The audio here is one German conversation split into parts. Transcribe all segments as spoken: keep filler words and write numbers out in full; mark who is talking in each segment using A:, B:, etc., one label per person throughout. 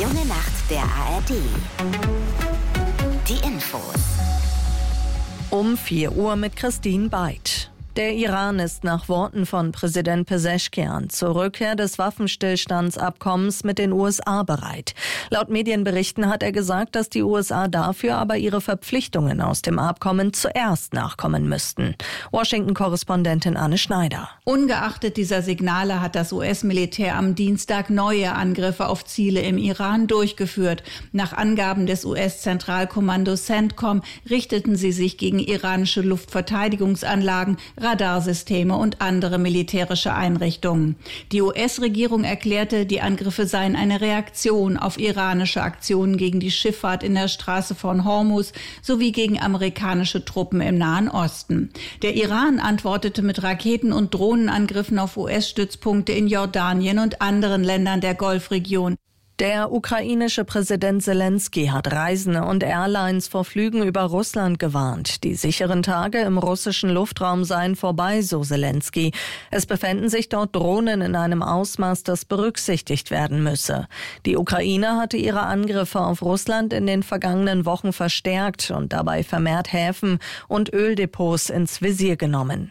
A: junge Nacht der A R D. Die Infos.
B: Um vier Uhr mit Christine Beit. Der Iran ist nach Worten von Präsident Pezeshkian zur Rückkehr des Waffenstillstandsabkommens mit den U S A bereit. Laut Medienberichten hat er gesagt, dass die U S A dafür aber ihre Verpflichtungen aus dem Abkommen zuerst nachkommen müssten. Washington-Korrespondentin Anne Schneider.
C: Ungeachtet dieser Signale hat das U S-Militär am Dienstag neue Angriffe auf Ziele im Iran durchgeführt. Nach Angaben des U S-Zentralkommandos CENTCOM richteten sie sich gegen iranische Luftverteidigungsanlagen, Radarsysteme und andere militärische Einrichtungen. Die U S-Regierung erklärte, die Angriffe seien eine Reaktion auf iranische Aktionen gegen die Schifffahrt in der Straße von Hormuz sowie gegen amerikanische Truppen im Nahen Osten. Der Iran antwortete mit Raketen- und Drohnenangriffen auf U S-Stützpunkte in Jordanien und anderen Ländern der Golfregion.
B: Der ukrainische Präsident Selenskyj hat Reisende und Airlines vor Flügen über Russland gewarnt. Die sicheren Tage im russischen Luftraum seien vorbei, so Selenskyj. Es befänden sich dort Drohnen in einem Ausmaß, das berücksichtigt werden müsse. Die Ukraine hatte ihre Angriffe auf Russland in den vergangenen Wochen verstärkt und dabei vermehrt Häfen und Öldepots ins Visier genommen.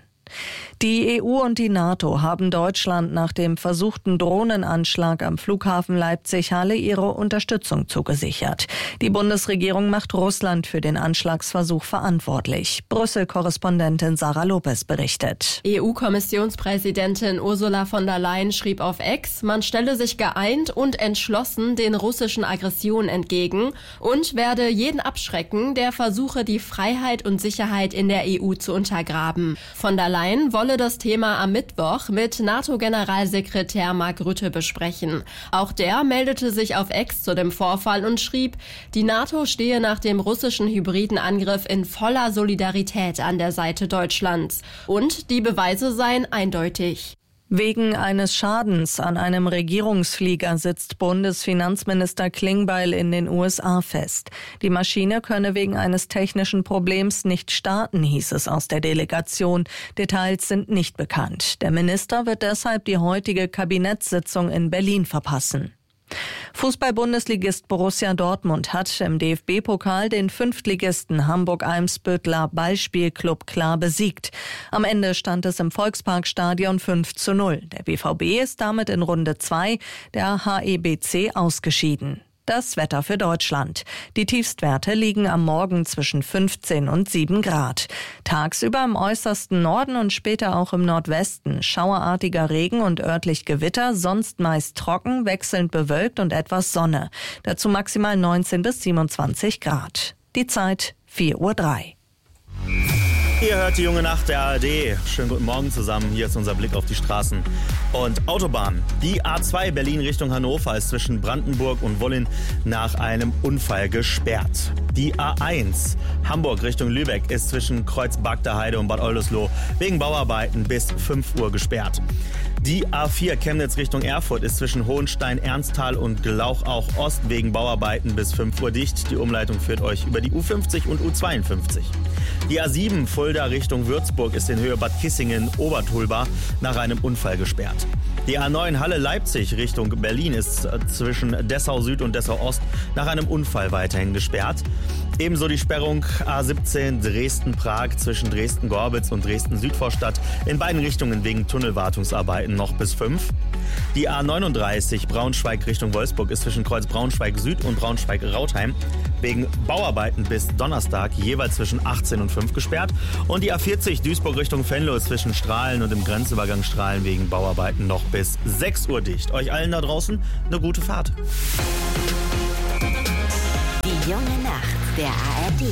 B: Die E U und die NATO haben Deutschland nach dem versuchten Drohnenanschlag am Flughafen Leipzig-Halle ihre Unterstützung zugesichert. Die Bundesregierung macht Russland für den Anschlagsversuch verantwortlich. Brüssel-Korrespondentin Sarah Lopez berichtet.
D: E U-Kommissionspräsidentin Ursula von der Leyen schrieb auf X, man stelle sich geeint und entschlossen den russischen Aggressionen entgegen und werde jeden abschrecken, der versuche, die Freiheit und Sicherheit in der E U zu untergraben. Von der Leyen wolle das Thema am Mittwoch mit NATO-Generalsekretär Mark Rutte besprechen. Auch der meldete sich auf X zu dem Vorfall und schrieb, die NATO stehe nach dem russischen hybriden Angriff in voller Solidarität an der Seite Deutschlands. Und die Beweise seien eindeutig.
B: Wegen eines Schadens an einem Regierungsflieger sitzt Bundesfinanzminister Klingbeil in den U S A fest. Die Maschine könne wegen eines technischen Problems nicht starten, hieß es aus der Delegation. Details sind nicht bekannt. Der Minister wird deshalb die heutige Kabinettssitzung in Berlin verpassen. Fußball-Bundesligist Borussia Dortmund hat im D F B-Pokal den Fünftligisten Hamburg-Eimsbütteler Ballspielclub klar besiegt. Am Ende stand es im Volksparkstadion fünf zu null. Der B V B ist damit in Runde zwei der H E B C ausgeschieden. Das Wetter für Deutschland. Die Tiefstwerte liegen am Morgen zwischen fünfzehn und sieben Grad. Tagsüber im äußersten Norden und später auch im Nordwesten schauerartiger Regen und örtlich Gewitter, sonst meist trocken, wechselnd bewölkt und etwas Sonne. Dazu maximal neunzehn bis siebenundzwanzig Grad. Die Zeit vier Uhr drei.
E: Ihr hört die junge Nacht der A R D. Schönen guten Morgen zusammen. Hier ist unser Blick auf die Straßen und Autobahnen. Die A zwei Berlin Richtung Hannover ist zwischen Brandenburg und Wollin nach einem Unfall gesperrt. Die A eins Hamburg Richtung Lübeck ist zwischen Kreuz Bagdaheide und Bad Oldesloe wegen Bauarbeiten bis fünf Uhr gesperrt. Die A vier Chemnitz Richtung Erfurt ist zwischen Hohenstein, Ernsthal und Glauchau Ost wegen Bauarbeiten bis fünf Uhr dicht. Die Umleitung führt euch über die U fünfzig und U zweiundfünfzig. Die A sieben Fulda Richtung Würzburg ist in Höhe Bad Kissingen-Obertulba nach einem Unfall gesperrt. Die A neun Halle-Leipzig Richtung Berlin ist zwischen Dessau Süd und Dessau Ost nach einem Unfall weiterhin gesperrt. Ebenso die Sperrung A siebzehn Dresden-Prag zwischen Dresden-Gorbitz und Dresden-Südvorstadt in beiden Richtungen wegen Tunnelwartungsarbeiten noch bis fünf. Die A neununddreißig Braunschweig Richtung Wolfsburg ist zwischen Kreuz Braunschweig Süd und Braunschweig-Rautheim wegen Bauarbeiten bis Donnerstag jeweils zwischen achtzehn und fünf gesperrt. Und die A vierzig Duisburg Richtung Venlo ist zwischen Strahlen und dem Grenzübergang Strahlen wegen Bauarbeiten noch bis sechs Uhr dicht. Euch allen da draußen eine gute Fahrt.
A: Die junge Nacht der A R D.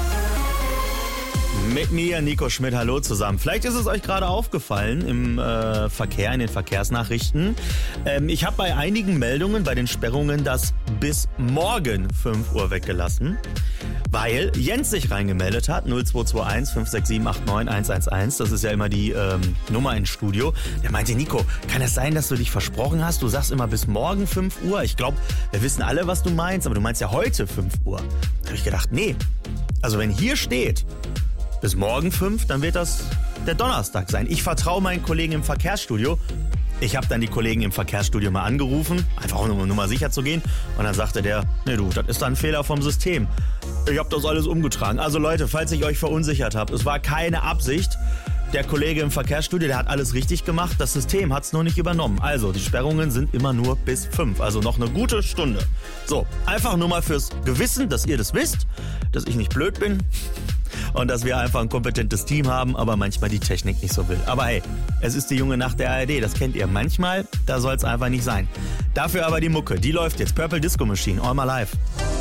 E: Mit mir, Nico Schmidt, hallo zusammen. Vielleicht ist es euch gerade aufgefallen im äh, Verkehr, in den Verkehrsnachrichten. Ähm, ich habe bei einigen Meldungen, bei den Sperrungen, das bis morgen fünf Uhr weggelassen, weil Jens sich reingemeldet hat, null zwei zwei eins fünf sechs sieben acht neun eins eins eins. Das ist ja immer die ähm, Nummer ins Studio. Der meinte, Nico, kann es sein, dass du dich versprochen hast? Du sagst immer bis morgen fünf Uhr. Ich glaube, wir wissen alle, was du meinst, aber du meinst ja heute fünf Uhr. Da habe ich gedacht, nee. Also wenn hier steht, bis morgen fünf, dann wird das der Donnerstag sein. Ich vertraue meinen Kollegen im Verkehrsstudio. Ich habe dann die Kollegen im Verkehrsstudio mal angerufen, einfach um nur mal sicher zu gehen. Und dann sagte der, nee du, das ist ein Fehler vom System. Ich habe das alles umgetragen. Also Leute, falls ich euch verunsichert habe, es war keine Absicht. Der Kollege im Verkehrsstudio, der hat alles richtig gemacht. Das System hat es nur nicht übernommen. Also, die Sperrungen sind immer nur bis fünf. Also noch eine gute Stunde. So, einfach nur mal fürs Gewissen, dass ihr das wisst, dass ich nicht blöd bin und dass wir einfach ein kompetentes Team haben, aber manchmal die Technik nicht so will. Aber hey, es ist die junge Nacht der A R D, das kennt ihr. Manchmal, da soll es einfach nicht sein. Dafür aber die Mucke, die läuft jetzt. Purple Disco Machine, All My Life.